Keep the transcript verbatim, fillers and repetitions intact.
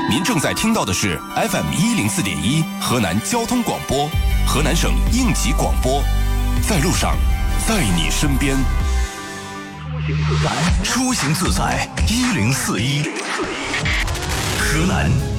您正在听到的是 F M 一零四点一河南交通广播，河南省应急广播，在路上，在你身边。出行自在，一零四一，河南